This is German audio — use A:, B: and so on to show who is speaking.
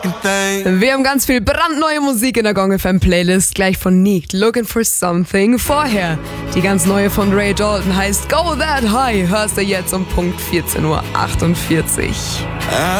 A: Wir haben ganz viel brandneue Musik in der Gong FM Playlist, gleich von Neek, Looking for Something. Vorher die ganz neue von Ray Dalton, heißt Go That High, hörst du jetzt um Punkt 14.48 Uhr.